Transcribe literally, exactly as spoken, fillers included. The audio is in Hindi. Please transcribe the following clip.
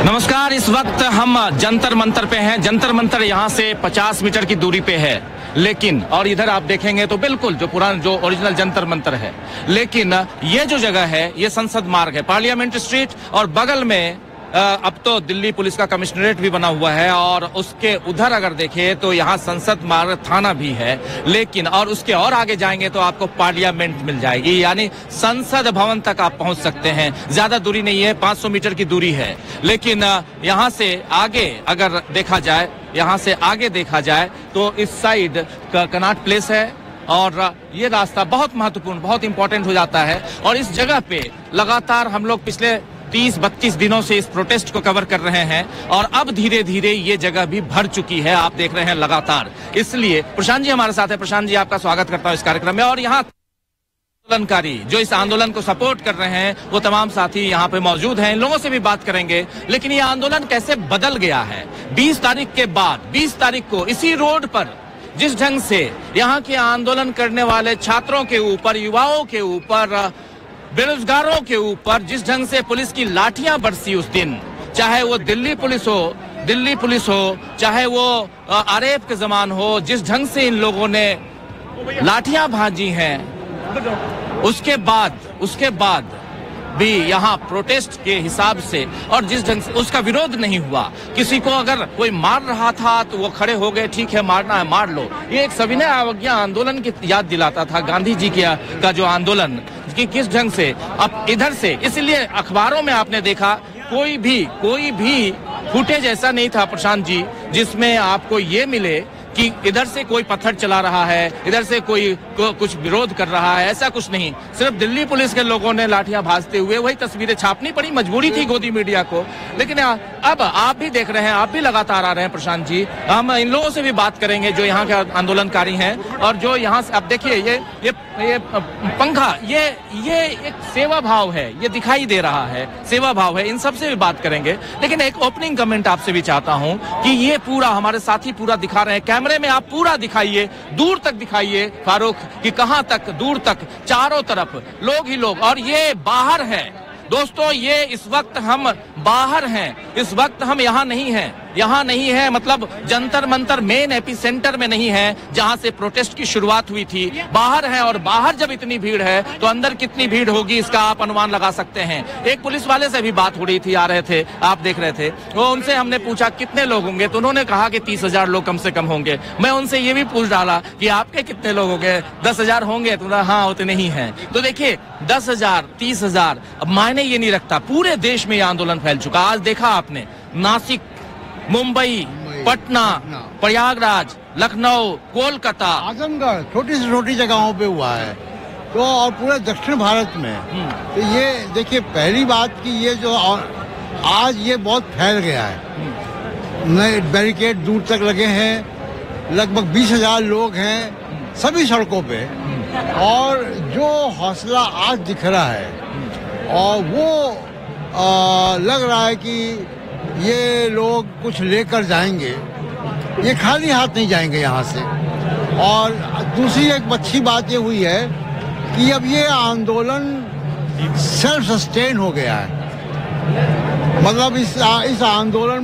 नमस्कार। इस वक्त हम जंतर मंतर पे हैं। जंतर मंतर यहाँ से पचास मीटर की दूरी पे है, लेकिन और इधर आप देखेंगे तो बिल्कुल जो पुराना जो ओरिजिनल जंतर मंतर है, लेकिन ये जो जगह है ये संसद मार्ग है, पार्लियामेंट स्ट्रीट, और बगल में अब तो दिल्ली पुलिस का कमिश्नरेट भी बना हुआ है, और उसके उधर अगर देखें तो यहाँ संसद मार्ग थाना भी है, लेकिन और उसके और आगे जाएंगे तो आपको पार्लियामेंट मिल जाएगी, यानी संसद भवन तक आप पहुंच सकते हैं। ज्यादा दूरी नहीं है, पाँच सौ मीटर की दूरी है। लेकिन यहाँ से आगे अगर देखा जाए यहाँ से आगे देखा जाए तो इस साइड कनॉट प्लेस है, और ये रास्ता बहुत महत्वपूर्ण, बहुत इंपॉर्टेंट हो जाता है। और इस जगह पे लगातार हम लोग पिछले तीस बत्तीस दिनों से इस प्रोटेस्ट को कवर कर रहे हैं, और अब धीरे धीरे ये जगह भी भर चुकी है, आप देख रहे हैं लगातार। इसलिए प्रशांत जी हमारे साथ है। प्रशांत जी, आपका स्वागत करता हूं इस कार्यक्रम में। और यहाँ आंदोलनकारी जो इस आंदोलन को सपोर्ट कर रहे हैं वो तमाम साथी यहाँ पे मौजूद हैं, इन लोगों से भी बात करेंगे। लेकिन ये आंदोलन कैसे बदल गया है बीस तारीख के बाद। बीस तारीख को इसी रोड पर जिस ढंग से यहाँ के आंदोलन करने वाले छात्रों के ऊपर, युवाओं के ऊपर, बेरोजगारों के ऊपर जिस ढंग से पुलिस की लाठियां बरसी उस दिन, चाहे वो दिल्ली पुलिस हो दिल्ली पुलिस हो चाहे वो आरएएफ के जवान हो, जिस ढंग से इन लोगों ने लाठियां भाजी हैं, उसके बाद उसके बाद भी यहाँ प्रोटेस्ट के हिसाब से और जिस ढंग से उसका विरोध नहीं हुआ। किसी को अगर कोई मार रहा था तो वो खड़े हो गए, ठीक है मारना है मार लो। ये एक सविनय अवज्ञा आंदोलन की याद दिलाता था, गांधी जी का, का जो आंदोलन कि किस ढंग से अब इधर से। इसलिए अखबारों में आपने देखा कोई भी कोई भी फुटेज ऐसा नहीं था प्रशांत जी जिसमें आपको ये मिले कि इधर से कोई पत्थर चला रहा है, इधर से कोई को, कुछ विरोध कर रहा है, ऐसा कुछ नहीं। सिर्फ दिल्ली पुलिस के लोगों ने लाठियां भाजते हुए वही तस्वीरें छापनी पड़ी, मजबूरी थी गोदी मीडिया को। लेकिन अब आप भी देख रहे हैं, आप भी लगातार आ रहे हैं प्रशांत जी। हम इन लोगों से भी बात करेंगे जो यहाँ के आंदोलनकारी हैं, और जो यहाँ से अब देखिए ये ये ये पंखा, ये ये एक सेवा भाव है, ये दिखाई दे रहा है, सेवा भाव है। इन सब से भी बात करेंगे। लेकिन एक ओपनिंग कमेंट आपसे भी चाहता हूँ कि ये पूरा हमारे साथी पूरा दिखा रहे हैं, कैमरे में आप पूरा दिखाइए, दूर तक दिखाइए फारूक, कि कहां तक, दूर तक, चारों तरफ लोग ही लोग। और ये बाहर है दोस्तों, ये इस वक्त हम बाहर हैं, इस वक्त हम यहाँ नहीं हैं, यहाँ नहीं है मतलब Jantar Mantar main AP centre में नहीं है जहां से प्रोटेस्ट की शुरुआत हुई थी, बाहर है। और बाहर जब इतनी भीड़ है तो अंदर कितनी भीड़ होगी इसका आप अनुमान लगा सकते हैं। एक पुलिस वाले से भी बात हो रही थी, आ रहे थे, आप देख रहे थे, वो उनसे हमने पूछा कितने लोग होंगे, तो उन्होंने कहा कि तीस हजार लोग कम से कम होंगे। मैं उनसे ये भी पूछ डाला कि आपके कितने लोग होंगे, दस हजार होंगे, तो हाँ उतने ही हैं। तो देखिए दस हजार तीस हजार अब मायने ये नहीं रखता, पूरे देश में ये आंदोलन फैल चुका। आज देखा आपने नासिक, मुंबई, पटना, प्रयागराज, लखनऊ, कोलकाता, आजमगढ़, छोटी से छोटी जगहों पे हुआ है, तो और पूरे दक्षिण भारत में। तो ये देखिए पहली बात कि ये जो आज ये बहुत फैल गया है, नए बैरिकेड दूर तक लगे हैं, लगभग बीस हजार लोग हैं सभी सड़कों पे, और जो हौसला आज दिख रहा है और वो आ, लग रहा है कि ये लोग कुछ लेकर जाएंगे, ये खाली हाथ नहीं जाएंगे यहाँ से। और दूसरी एक अच्छी बात ये हुई है कि अब ये आंदोलन सेल्फ सस्टेन हो गया है, मतलब इस इस आंदोलन